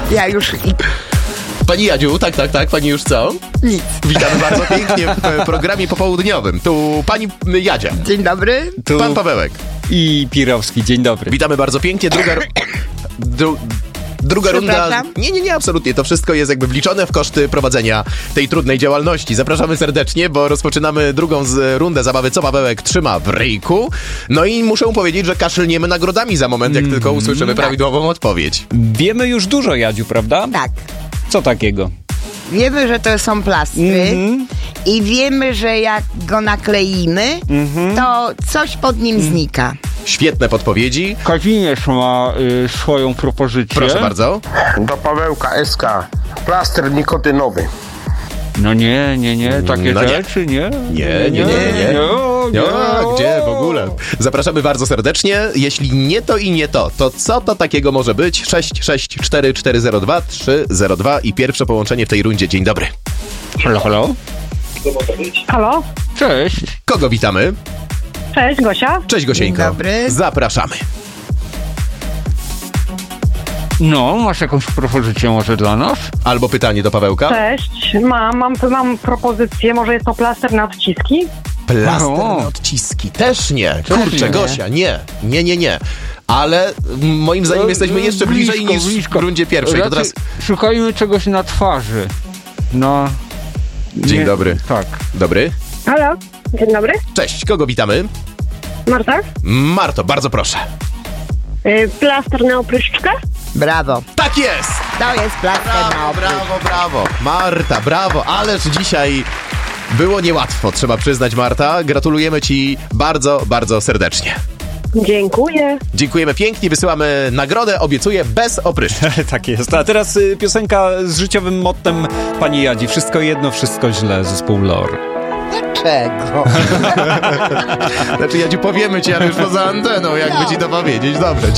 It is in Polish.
Ja już... Pani Jadziu, tak, pani już co? Nic. Witamy bardzo pięknie w programie popołudniowym. Tu pani Jadzia. Dzień dobry. Tu pan Pawełek. I Pirowski, dzień dobry. Witamy bardzo pięknie. Druga runda. Nie, absolutnie. To wszystko jest jakby wliczone w koszty prowadzenia tej trudnej działalności. Zapraszamy serdecznie, bo rozpoczynamy drugą rundę zabawy Co Pawełek trzyma w ryjku. No i muszę powiedzieć, że kaszlniemy nagrodami za moment, jak tylko usłyszymy prawidłową odpowiedź. Wiemy już dużo, Jadziu, prawda? Tak. Co takiego? Wiemy, że to są plastry i wiemy, że jak go nakleimy, to coś pod nim znika. Świetne podpowiedzi. Kazimierz ma swoją propozycję. Proszę bardzo. Do Pawełka SK. Plaster nikotynowy. No nie, takie No nie. rzeczy, nie. Nie. Gdzie w ogóle? Zapraszamy bardzo serdecznie. Jeśli nie to i nie to, to co to takiego może być? 664 i pierwsze połączenie w tej rundzie. Dzień dobry. Halo? Halo? Cześć. Kogo witamy? Cześć, Gosia. Cześć Gosieńko. Dzień dobry. Zapraszamy. No, masz jakąś propozycję może dla nas? Albo pytanie do Pawełka. Cześć. Mam propozycję, może jest to plaster na odciski? Plaster O. na odciski. Też nie. Kurczę, nie. Gosia, nie. Ale moim zdaniem jesteśmy jeszcze bliżej niż w rundzie pierwszej. To teraz... Szukajmy czegoś na twarzy. No. Dzień dobry. Tak. Dobry. Halo? Dzień dobry. Cześć, kogo witamy? Marta? Marto, bardzo proszę. Plaster na opryszczkę? Brawo. Tak jest! To jest plaster na opryszczkę. Brawo. Marta, brawo. Ależ dzisiaj było niełatwo, trzeba przyznać, Marta. Gratulujemy ci bardzo, bardzo serdecznie. Dziękuję. Dziękujemy pięknie, wysyłamy nagrodę, obiecuję, bez opryszczki. Tak jest. A teraz piosenka z życiowym mottem pani Jadzi. Wszystko jedno, wszystko źle. Zespół Lore. Czego? Znaczy, Jadziu, powiemy ci, ale już poza anteną, jakby ci to powiedzieć. Dobrze,